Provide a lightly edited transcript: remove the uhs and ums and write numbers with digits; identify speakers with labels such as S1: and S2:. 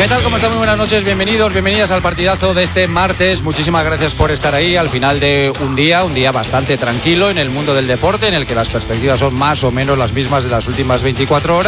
S1: ¿Qué tal? ¿Cómo están? Muy buenas noches, bienvenidos, bienvenidas al partidazo de este martes. Muchísimas gracias por estar ahí al final de un día bastante tranquilo en el mundo del deporte, en el que las perspectivas son más o menos las mismas de las últimas 24 horas.